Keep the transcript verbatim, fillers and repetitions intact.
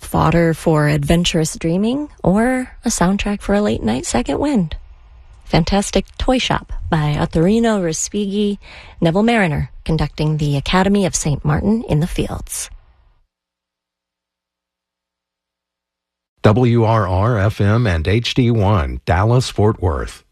fodder for adventurous dreaming, or a soundtrack for a late night second wind. Fantastic Toy Shop by Ottorino Respighi, Neville Mariner, conducting the Academy of Saint Martin in the Fields. W R R F M and H D one, Dallas, Fort Worth.